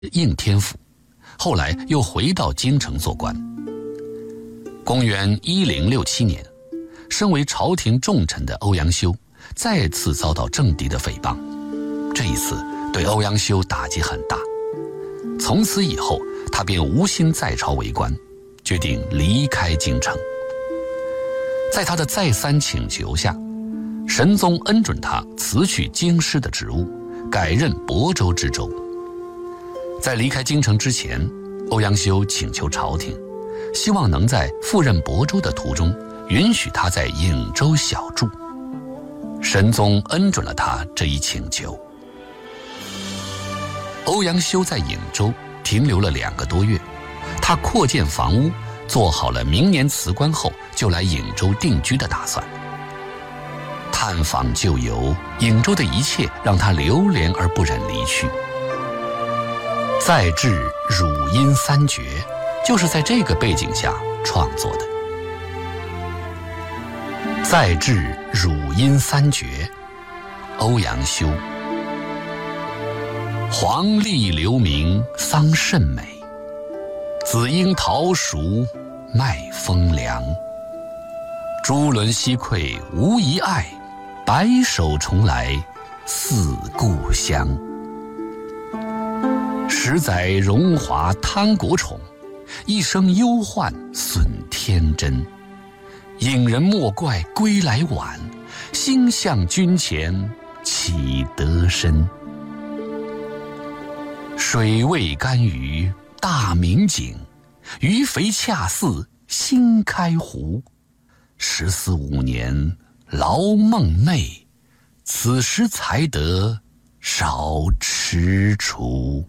应天府，后来又回到京城做官。公元1067年，身为朝廷重臣的欧阳修再次遭到政敌的诽谤，这一次对欧阳修打击很大。从此以后，他便无心在朝为官，决定离开京城。在他的再三请求下，神宗恩准他辞去京师的职务，改任亳州知州。在离开京城之前，欧阳修请求朝廷，希望能在赴任亳州的途中允许他在颍州小住。神宗恩准了他这一请求。欧阳修在颍州停留了2个多月，他扩建房屋，做好了明年辞官后就来颍州定居的打算。探访旧游，颍州的一切让他流连而不忍离去。再制汝阴三绝就是在这个背景下创作的。再制汝阴三绝，欧阳修。黄鹂留名桑甚美，紫樱桃熟麦风凉。珠轮西馈无遗爱，白首重来似故乡。10载荣华贪国宠，一生忧患损天真。引人莫怪归来晚，心向君前岂得深。水味甘于大名景，鱼肥恰似新开湖。14、15年劳梦寐，此时才得少踟蹰。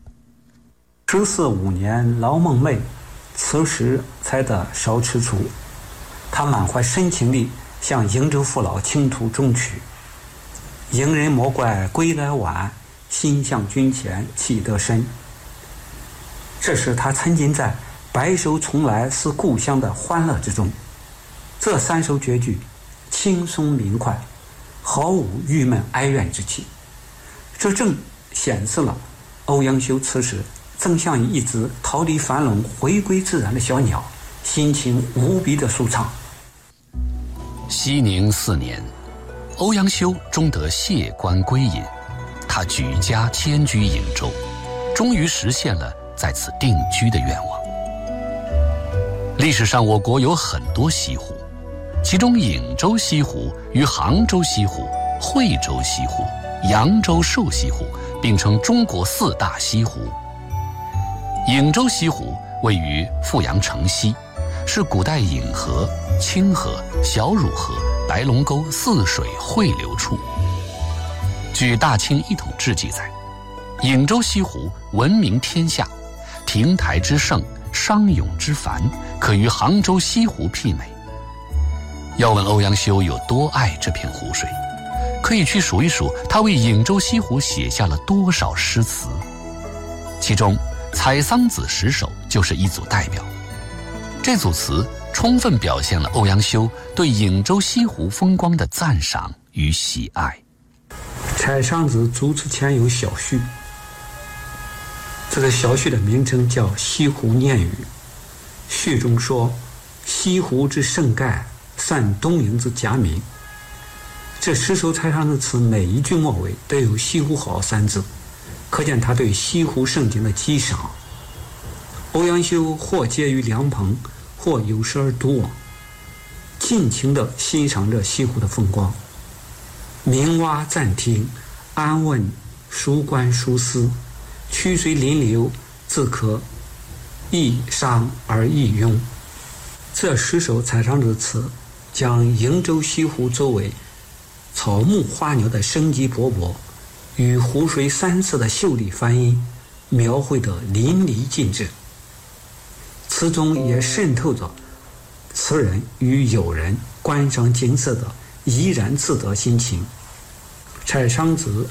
14、15年劳梦寐，此时才得少踟蹰。他满怀深情地向颍州父老倾吐衷曲。引人莫怪归来晚，心向君前岂得深。这是他沉浸在白首重来似故乡的欢乐之中。这3首绝句轻松明快，毫无郁闷哀怨之气。这正显示了欧阳修此时正像一只逃离樊笼回归自然的小鸟，心情无比的舒畅。 熙宁4年，欧阳修终得谢官归隐，他举家迁居颍州，终于实现了在此定居的愿望。历史上我国有很多西湖，其中颍州西湖与杭州西湖、惠州西湖、扬州瘦西湖并称中国4大西湖。颍州西湖位于富阳城西，是古代颍河、清河、小汝河、白龙沟4水汇流处。据《大清一统志》记载，颍州西湖闻名天下，亭台之盛，商涌之繁，可与杭州西湖媲美。要问欧阳修有多爱这片湖水，可以去数一数他为颍州西湖写下了多少诗词，其中《采桑子10首》就是一组代表。这组词充分表现了欧阳修对颍州西湖风光的赞赏与喜爱。 采桑子组词前有小序，这个小序的名称叫《西湖念语》。序中说：西湖之盛盖，算东瀛之佳名。这10首采桑子词每一句末尾都有西湖好3字，可见他对西湖盛景的激赏。欧阳修或结于凉棚，或有时而独往，尽情地欣赏着西湖的风光。鸣蛙暂听，安问疏观疏思，曲水临流，自可一觞而一咏。这10首采桑子词将颍州西湖周围草木花鸟的生机勃勃与湖水山色的秀丽繁音描绘得淋漓尽致。词中也渗透着词人与友人观赏景色的怡然自得心情。采桑子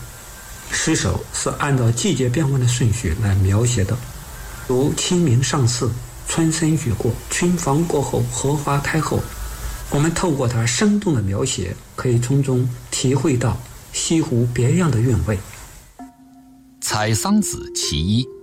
10首是按照季节变换的顺序来描写的，如清明上巳，春深雨过，群芳过后，荷花开后。我们透过它生动的描写，可以从中体会到西湖别样的韵味。 采桑子其一，